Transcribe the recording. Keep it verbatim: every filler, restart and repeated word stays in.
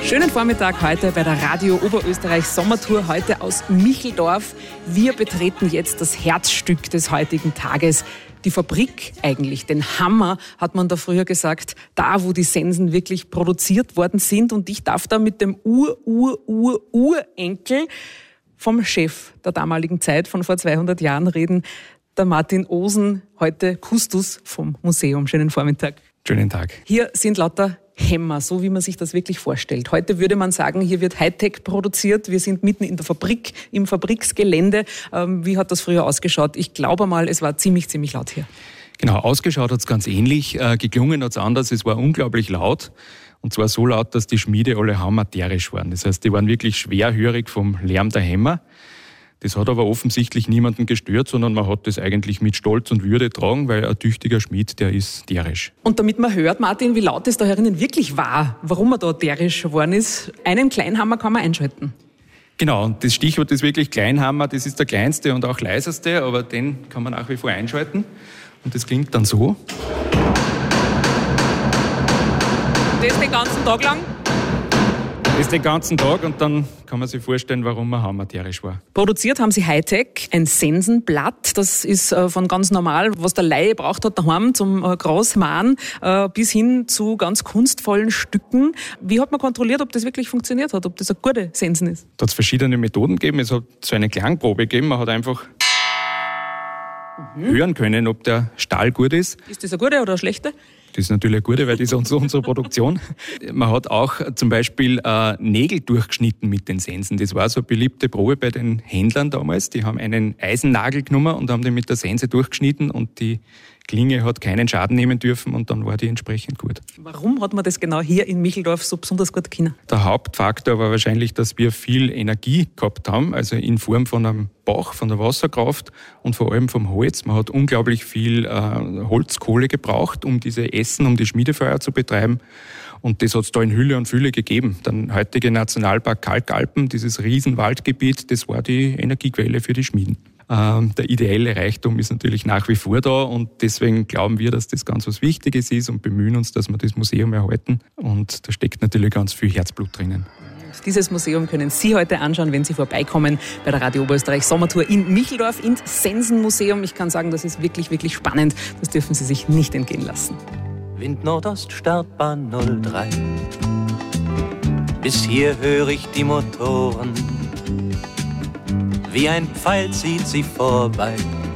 Schönen Vormittag heute bei der Radio Oberösterreich Sommertour, heute aus Micheldorf. Wir betreten jetzt das Herzstück des heutigen Tages. Die Fabrik eigentlich, den Hammer, hat man da früher gesagt, da wo die Sensen wirklich produziert worden sind. Und ich darf da mit dem Ur-Ur-Ur-Urenkel vom Chef der damaligen Zeit, von vor zweihundert Jahren reden, der Martin Osen, heute Kustos vom Museum. Schönen Vormittag. Schönen Tag. Hier sind lauter Hämmer, so wie man sich das wirklich vorstellt. Heute würde man sagen, hier wird Hightech produziert. Wir sind mitten in der Fabrik, im Fabriksgelände. Ähm, wie hat das früher ausgeschaut? Ich glaube mal, es war ziemlich, ziemlich laut hier. Genau, ausgeschaut hat es ganz ähnlich. Äh, geklungen hat es anders. Es war unglaublich laut. Und zwar so laut, dass die Schmiede alle hammerterisch waren. Das heißt, die waren wirklich schwerhörig vom Lärm der Hämmer. Das hat aber offensichtlich niemanden gestört, sondern man hat das eigentlich mit Stolz und Würde tragen, weil ein tüchtiger Schmied, der ist terisch. Und damit man hört, Martin, wie laut es da herinnen wirklich war, warum er da terisch geworden ist, einen Kleinhammer kann man einschalten. Genau, und das Stichwort ist wirklich Kleinhammer, das ist der kleinste und auch leiseste, aber den kann man nach wie vor einschalten. Und das klingt dann so. Das den ganzen Tag lang? Das den ganzen Tag und dann kann man sich vorstellen, warum er hammerterisch war. Produziert haben sie Hightech, ein Sensenblatt. Das ist äh, von ganz normal, was der Laie braucht hat daheim zum äh, Großmachen, äh, bis hin zu ganz kunstvollen Stücken. Wie hat man kontrolliert, ob das wirklich funktioniert hat, ob das eine gute Sensen ist? Da hat es verschiedene Methoden gegeben. Es hat so eine Klangprobe gegeben. Man hat einfach mhm. hören können, ob der Stahl gut ist. Ist das eine gute oder eine schlechte? Das ist natürlich eine gute, weil das ist unsere, unsere Produktion. Man hat auch zum Beispiel äh, Nägel durchgeschnitten mit den Sensen. Das war so eine beliebte Probe bei den Händlern damals. Die haben einen Eisennagel genommen und haben den mit der Sense durchgeschnitten und die Klinge hat keinen Schaden nehmen dürfen und dann war die entsprechend gut. Warum hat man das genau hier in Micheldorf so besonders gut können? Der Hauptfaktor war wahrscheinlich, dass wir viel Energie gehabt haben, also in Form von einem Bach, von der Wasserkraft und vor allem vom Holz. Man hat unglaublich viel äh, Holzkohle gebraucht, um diese Essen, um die Schmiedefeuer zu betreiben. Und das hat es da in Hülle und Fülle gegeben. Der heutige Nationalpark Kalkalpen, dieses Riesenwaldgebiet, das war die Energiequelle für die Schmieden. Ähm, der ideelle Reichtum ist natürlich nach wie vor da und deswegen glauben wir, dass das ganz was Wichtiges ist und bemühen uns, dass wir das Museum erhalten. Und da steckt natürlich ganz viel Herzblut drinnen. Dieses Museum können Sie heute anschauen, wenn Sie vorbeikommen bei der Radio Oberösterreich Sommertour in Micheldorf ins Sensenmuseum. Ich kann sagen, das ist wirklich, wirklich spannend. Das dürfen Sie sich nicht entgehen lassen. Wind Nordost, Startbahn null drei. Bis hier höre ich die Motoren. Wie ein Pfeil zieht sie vorbei.